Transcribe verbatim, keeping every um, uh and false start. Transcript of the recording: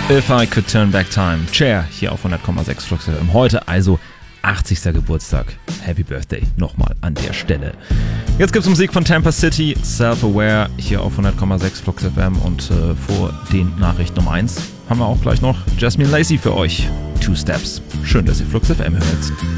If I Could Turn Back Time. Cher hier auf hundert Komma sechs Flux F M. Heute also achtzigster Geburtstag. Happy Birthday nochmal an der Stelle. Jetzt gibt's Musik von Tampa City, Self-Aware hier auf hundert Komma sechs Flux F M und äh, vor den Nachrichten um eins haben wir auch gleich noch Jasmine Lacey für euch. Two Steps. Schön, dass ihr Flux F M hört.